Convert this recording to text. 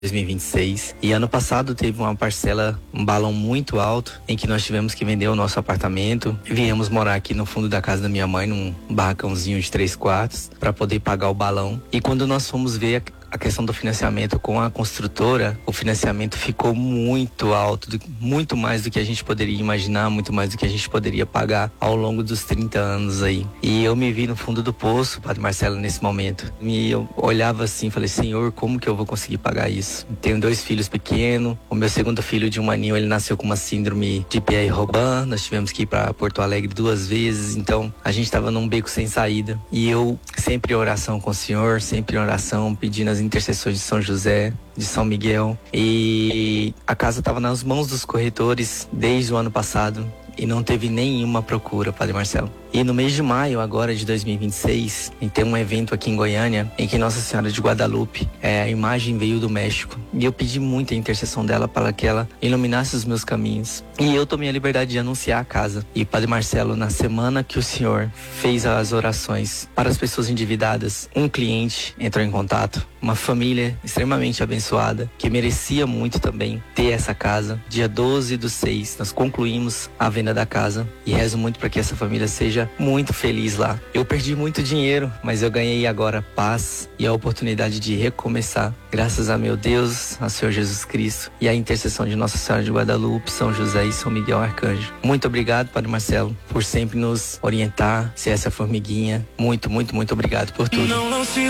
2026. E ano passado teve uma parcela, um balão muito alto, em que nós tivemos que vender o nosso apartamento. Viemos morar aqui no fundo da casa da minha mãe, num barracãozinho de 3 quartos, para poder pagar o balão. E quando nós fomos ver a questão do financiamento com a construtora, o financiamento ficou muito alto, muito mais do que a gente poderia imaginar, muito mais do que a gente poderia pagar ao longo dos 30 anos aí. E eu me vi no fundo do poço, Padre Marcelo, nesse momento. E eu olhava assim, falei, Senhor, como que eu vou conseguir pagar isso? Tenho 2 filhos pequenos, o meu segundo filho de 1 aninho, ele nasceu com uma síndrome de Pierre-Robin, nós tivemos que ir para Porto Alegre 2 vezes, então a gente estava num beco sem saída. E eu sempre em oração com o Senhor, sempre em oração, pedindo as intercessões de São José, de São Miguel, e a casa estava nas mãos dos corretores desde o ano passado e não teve nenhuma procura, Padre Marcelo. E no mês de maio agora de 2026, tem um evento aqui em Goiânia em que Nossa Senhora de Guadalupe, a imagem veio do México. E eu pedi muito a intercessão dela para que ela iluminasse os meus caminhos. E eu tomei a liberdade de anunciar a casa. E Padre Marcelo, na semana que o Senhor fez as orações para as pessoas endividadas, um cliente entrou em contato, uma família extremamente abençoada, que merecia muito também ter essa casa. Dia 12/6, nós concluímos a venda da casa e rezo muito para que essa família seja muito feliz lá. Eu perdi muito dinheiro, mas eu ganhei agora paz e a oportunidade de recomeçar. Graças a meu Deus, a Senhor Jesus Cristo e a intercessão de Nossa Senhora de Guadalupe, São José e São Miguel Arcanjo. Muito obrigado, Padre Marcelo, por sempre nos orientar, ser essa formiguinha. Muito, muito, muito obrigado por tudo.